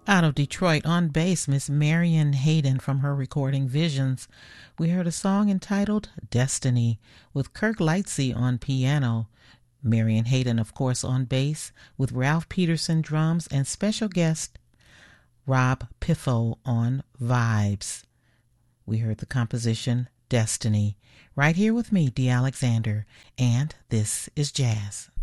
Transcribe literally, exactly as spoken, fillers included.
Out of Detroit on bass, Miss Marion Hayden from her recording Visions. We heard a song entitled Destiny with Kirk Lightsey on piano. Marion Hayden, of course, on bass with Ralph Peterson drums and special guest Rob Piffo on vibes. We heard the composition Destiny right here with me, Dee Alexander, and this is Jazz.